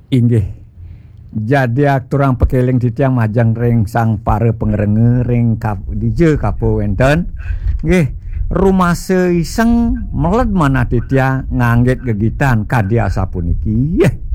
Inggih. Jadi turang pekeling titiang majang ring sang para pengrenge ring dije kapo wenten. Nggih, rumase iseng meled manah titiang ngangget gegitan kadya sapuniki.